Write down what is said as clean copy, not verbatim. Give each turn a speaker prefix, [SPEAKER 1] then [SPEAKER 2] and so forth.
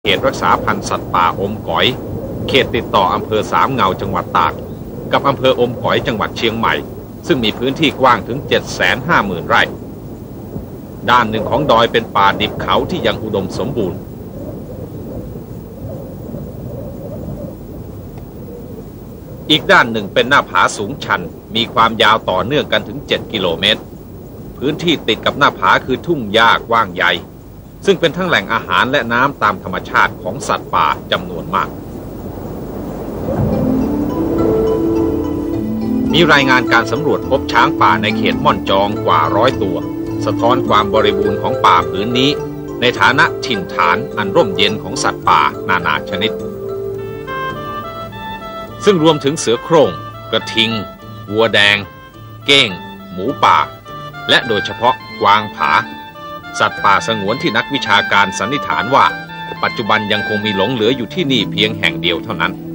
[SPEAKER 1] เขตรักษาพันธุ์สัตว์ป่าอมก๋อยเขตติดต่ออำเภอสามเงาจังหวัดตากกับอำเภออมก๋อยจังหวัดเชียงใหม่ซึ่งมีพื้นที่กว้างถึง 750,000 ไร่ด้านหนึ่งของดอยเป็นป่าดิบเขาที่ยังอุดมสมบูรณ์อีกด้านหนึ่งเป็นหน้าผาสูงชันมีความยาวต่อเนื่องกันถึง7 กิโลเมตรพื้นที่ติดกับหน้าผาคือทุ่งหญ้ากว้างใหญ่ซึ่งเป็นทั้งแหล่งอาหารและน้ำตามธรรมชาติของสัตว์ป่าจำนวนมากมีรายงานการสำรวจพบช้างป่าในเขตม่อนจองกว่า100 ตัวสะท้อนความบริบูรณ์ของป่าผืนนี้ในฐานะถิ่นฐานอันร่มเย็นของสัตว์ป่านานาชนิดซึ่งรวมถึงเสือโคร่งกระทิงวัวแดงเก้งหมูป่าและโดยเฉพาะกวางผาสัตว์ป่าสงวนที่นักวิชาการสันนิษฐานว่าปัจจุบันยังคงมีหลงเหลืออยู่ที่นี่เพียงแห่งเดียวเท่านั้น